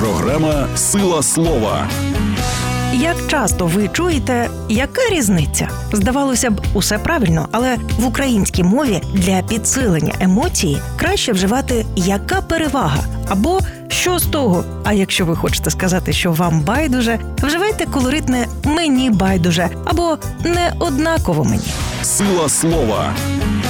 Програма «Сила слова». Як часто ви чуєте, яка різниця? Здавалося б, усе правильно, але в українській мові для підсилення емоцій краще вживати «яка перевага» або «що з того?». А якщо ви хочете сказати, що вам байдуже, вживайте колоритне «мені байдуже» або «не однаково мені». «Сила слова».